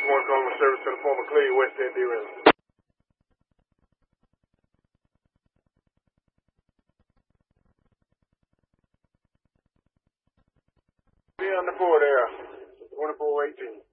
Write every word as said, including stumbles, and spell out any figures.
one calling service to the former Clear West End derailment. Be on the board there, twenty-four eighteen.